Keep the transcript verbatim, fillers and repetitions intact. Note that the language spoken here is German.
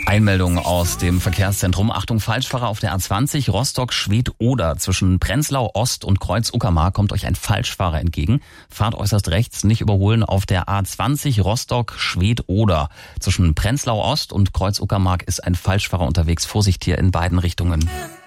Einmeldung aus dem Verkehrszentrum. Achtung, Falschfahrer auf der A zwanzig, Rostock-Schwedt-Oder. Zwischen Prenzlau Ost und Kreuz-Uckermark kommt euch ein Falschfahrer entgegen. Fahrt äußerst rechts, nicht überholen auf der A zwanzig, Rostock-Schwedt-Oder. Zwischen Prenzlau Ost und Kreuz-Uckermark ist ein Falschfahrer unterwegs. Vorsicht hier in beiden Richtungen.